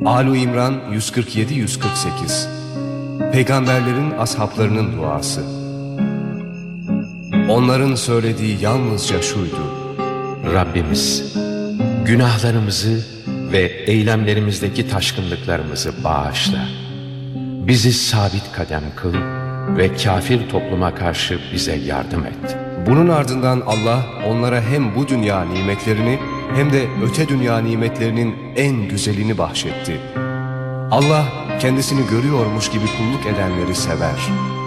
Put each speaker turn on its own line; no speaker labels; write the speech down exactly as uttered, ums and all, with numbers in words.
Âl-i İmran yüz kırk yedi yüz kırk sekiz. Peygamberlerin ashablarının duası. Onların söylediği yalnızca şuydu:
Rabbimiz, günahlarımızı ve eylemlerimizdeki taşkınlıklarımızı bağışla. Bizi sabit kadem kıl ve kafir topluma karşı bize yardım et.
Bunun ardından Allah onlara hem bu dünya nimetlerini hem de öte dünya nimetlerinin en güzelini bahşetti. Allah kendisini görüyormuş gibi kulluk edenleri sever.